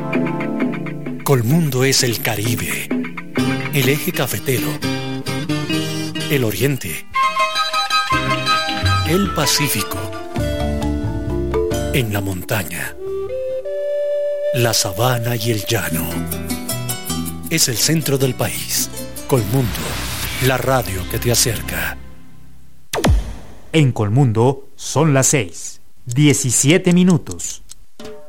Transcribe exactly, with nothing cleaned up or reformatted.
Colmundo es el Caribe, el eje cafetero, el Oriente, el Pacífico, en la montaña, la sabana y el llano. Es el centro del país. Colmundo, la radio que te acerca. En Colmundo son las seis, diecisiete minutos.